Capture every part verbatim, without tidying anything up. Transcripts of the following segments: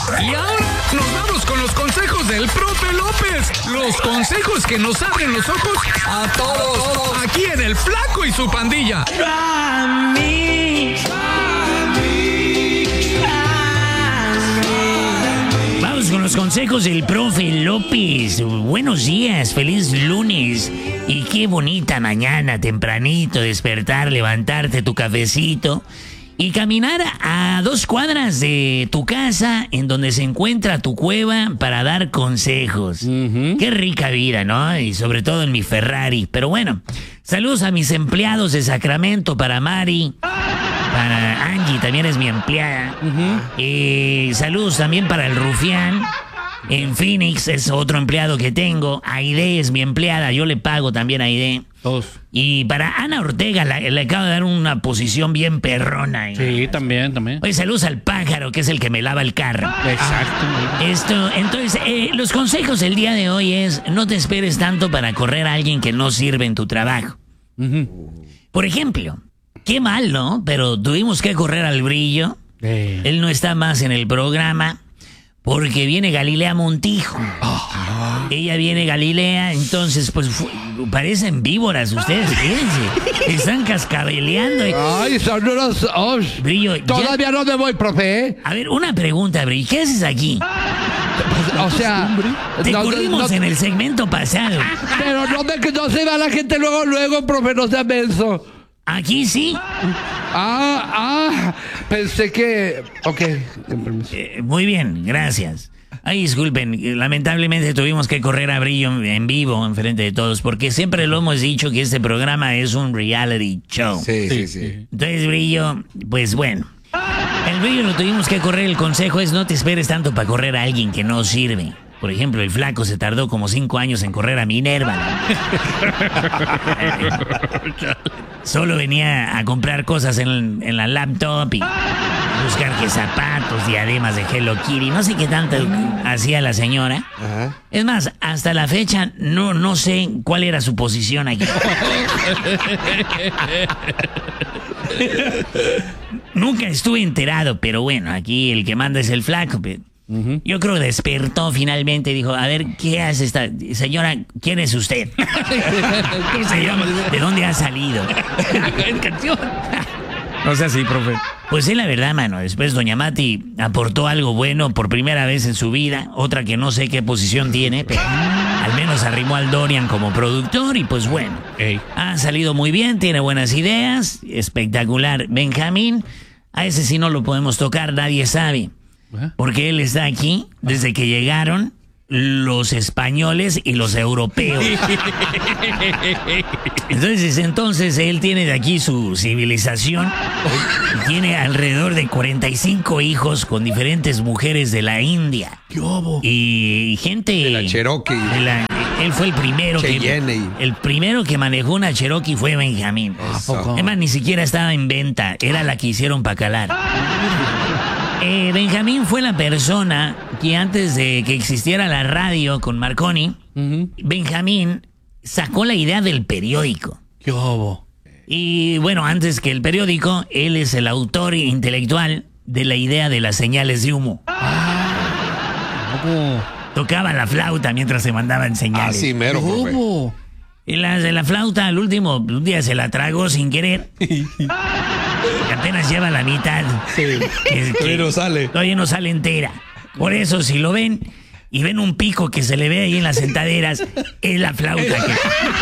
Y ahora nos vamos con los consejos del profe López. Los consejos que nos abren los ojos a todos. Aquí en El Flaco y su pandilla. Vamos con los consejos del profe López. Buenos días, feliz lunes. Y qué bonita mañana, tempranito, despertar, levantarte tu cafecito y caminar a dos cuadras de tu casa en donde se encuentra tu cueva para dar consejos. Uh-huh. Qué rica vida, ¿no? Y sobre todo en mi Ferrari. Pero bueno, saludos a mis empleados de Sacramento, para Mari, para Angie, también es mi empleada. Uh-huh. Eh, saludos también para el Rufián. En Phoenix es otro empleado que tengo. Aide es mi empleada, yo le pago también a Aide. Todos. Y para Ana Ortega la, le acabo de dar una posición bien perrona. ¿eh? Sí, también, también. Oye, saludos al pájaro, que es el que me lava el carro. Exacto. Esto, entonces, eh, los consejos del día de hoy es: no te esperes tanto para correr a alguien que no sirve en tu trabajo. Uh-huh. Por ejemplo, qué mal, ¿no? Pero tuvimos que correr al Brillo. Eh. Él no está más en el programa porque viene Galilea Montijo. Oh. Ella viene Galilea, entonces pues fu- parecen víboras ustedes, fíjense. Están cascabeleando. Ay, son unos... Oh, Brillo, todavía ya... no me voy, profe, ¿eh? A ver, una pregunta, Brillo, ¿qué haces aquí? O sea... Te no, corrimos no, en el segmento pasado. Pero no, de que no se va la gente luego, luego, profe, no sea menso. ¿Aquí sí? Ah, ah, pensé que... Ok, eh, muy bien, gracias. Ay, disculpen, lamentablemente tuvimos que correr a Brillo en vivo, enfrente de todos, porque siempre lo hemos dicho que este programa es un reality show. Sí, sí, sí. Entonces, Brillo, pues bueno, el Brillo lo tuvimos que correr. El consejo es: no te esperes tanto para correr a alguien que no sirve. Por ejemplo, el Flaco se tardó como cinco años en correr a Minerva. Solo venía a comprar cosas en, en la laptop y buscar que zapatos, diademas de Hello Kitty, no sé qué tanto hacía la señora. Ajá. Es más, hasta la fecha no, no sé cuál era su posición aquí. Nunca estuve enterado, pero bueno, aquí el que manda es el Flaco. Uh-huh. Yo creo que despertó finalmente y dijo: a ver, ¿qué hace esta señora? ¿Quién es usted? ¿Cómo se llama? ¿De dónde ha salido? No sea así, profe. Pues sí, la verdad, mano. Después doña Mati aportó algo bueno por primera vez en su vida. Otra que no sé qué posición tiene, pero al menos arrimó al Dorian como productor y pues bueno. Hey. Ha salido muy bien, tiene buenas ideas. Espectacular. Benjamín, a ese sí no lo podemos tocar, nadie sabe. Porque él está aquí desde que llegaron los españoles y los europeos. Entonces, entonces él tiene de aquí su civilización y tiene alrededor de cuarenta y cinco hijos con diferentes mujeres de la India. Y gente de la Cherokee. De la, él fue el primero Cheyenne. que el primero que manejó una Cherokee fue Benjamín. Además, ni siquiera estaba en venta, era la que hicieron para calar. Eh, Benjamín fue la persona que antes de que existiera la radio con Marconi, uh-huh. Benjamín sacó la idea del periódico. ¡Qué bobo! Y bueno, antes que el periódico, él es el autor intelectual de la idea de las señales de humo. Ah. ¿Cómo? Tocaba la flauta mientras se mandaban señales. Así mero, profe. Y las de la flauta, al último un día se la tragó sin querer. Que apenas lleva la mitad. Sí, que, todavía no sale. Todavía no sale entera. Por eso, si lo ven y ven un pico que se le ve ahí en las sentaderas, es la flauta que...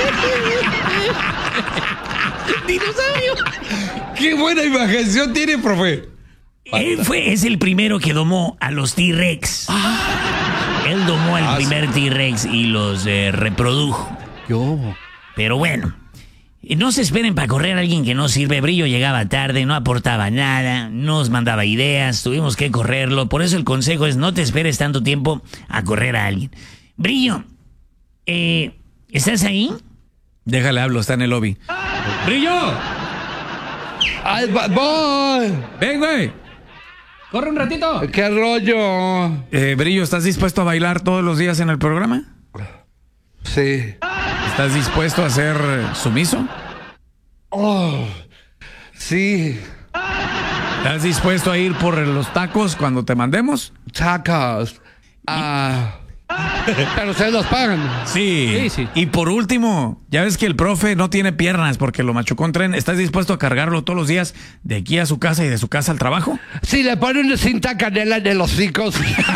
¡Dinosaurio! ¡Qué buena imaginación tiene, profe! Él fue, es el primero que domó a los T-Rex. Ah. Él domó al ah, primer sí. T-Rex y los eh, reprodujo. Yo. Pero bueno, no se esperen para correr a alguien que no sirve. Brillo llegaba tarde, no aportaba nada, no nos mandaba ideas, tuvimos que correrlo. Por eso el consejo es: no te esperes tanto tiempo a correr a alguien. Brillo, eh, ¿estás ahí? Déjale, hablo, está en el lobby. ¡Brillo! ¡Ay, voy! ¡Ven, güey! ¡Corre un ratito! ¡Qué rollo! Eh, Brillo, ¿estás dispuesto a bailar todos los días en el programa? Sí. ¿Estás dispuesto a ser sumiso? Oh, sí. ¿Estás dispuesto a ir por los tacos cuando te mandemos? Tacos. Ah. Pero ustedes los pagan. Sí. Sí, sí. Y por último, ya ves que el profe no tiene piernas porque lo machucó en tren. ¿Estás dispuesto a cargarlo todos los días de aquí a su casa y de su casa al trabajo? Si le ponen una cinta canela en los hocicos.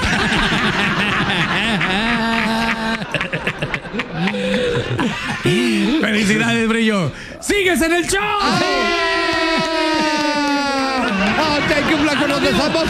¡Felicidades, Brillo! ¡Sigues en el show! ¡Oh, thank you, Flaco! ¡Nos besamos!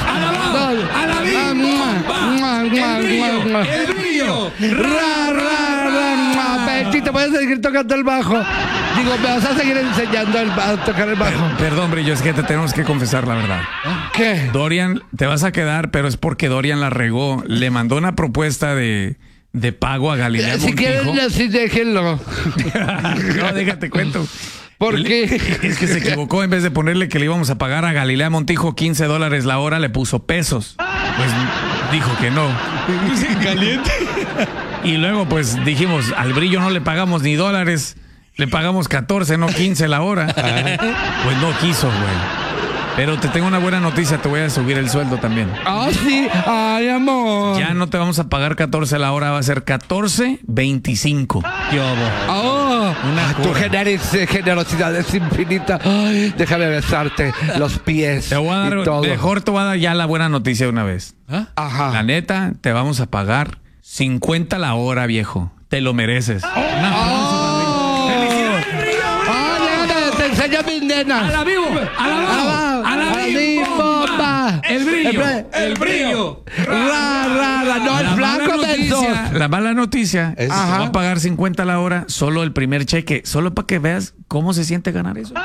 ¡El Brillo! ¡Ra, ra, ra! mua. Pechito, ¿puedes seguir tocando el bajo? Digo, ¿me vas a seguir enseñando el, a tocar el bajo? Perdón, Brillo, es que te tenemos que confesar la verdad. ¿Qué? Dorian, te vas a quedar, pero es porque Dorian la regó. Le mandó una propuesta de, de pago a Galilea Si Montijo. quieren, así déjenlo. No, déjate cuento. ¿Por Le- qué? Es que se equivocó. En vez de ponerle que le íbamos a pagar a Galilea Montijo quince dólares la hora, le puso pesos. Pues dijo que no. Caliente. Y luego pues dijimos, al Brillo no le pagamos ni dólares, le pagamos catorce, no quince la hora. Pues no quiso, güey. Pero te tengo una buena noticia, te voy a subir el sueldo también. Ah, sí. Ay, amor. Ya no te vamos a pagar catorce la hora, va a ser catorce veinticinco. Oh, Una tu cosa. generis- generosidad es infinita. Ay, déjame besarte los pies. Te voy a dar, y todo. mejor te voy a dar ya la buena noticia de una vez. Ajá. La neta, te vamos a pagar cincuenta la hora, viejo. Te lo mereces. Un aplauso para Brillo. Ah, déjame, te enseño mis nenas. ¡A la vivo! ¡A la vivo! ¡A la vivo! bomba! ¡El Brillo! El- ¡El Brillo! Ra, ra, ra. No, el La mala flaco besos. noticia, la mala noticia es que Ajá. va a pagar cincuenta la hora, solo el primer cheque, solo para que veas cómo se siente ganar eso.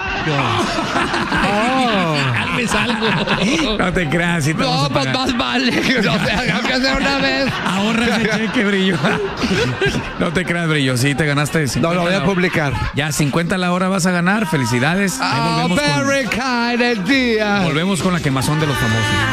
Oh. Hazles algo. No te creas, si te vamos No, a pues pagar. más vale. No sé, aunque sea una vez. Ahorra ese cheque, Brillo. No te creas, Brillo, sí te ganaste cincuenta No, lo voy la a hora. publicar. Ya, cincuenta la hora vas a ganar, felicidades. Ahí Oh, volvemos, con, very kind, el día. volvemos con la quemazón de los famosos.